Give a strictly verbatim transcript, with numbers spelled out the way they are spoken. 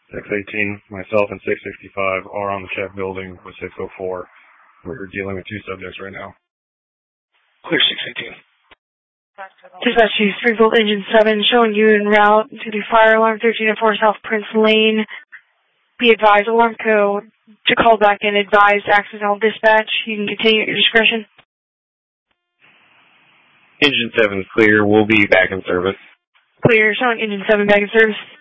six eighteen, myself and six sixty-five are on the check building with six oh four. We're dealing with two subjects right now. Clear six eighteen. Dispatch to Springfield Engine seven, showing you en route to the fire alarm thirteen oh four South Prince Lane. Be advised, alarm code to call back and advise accidental dispatch. You can continue at your discretion. Engine seven is clear. We'll be back in service. Clear, showing Engine seven back in service.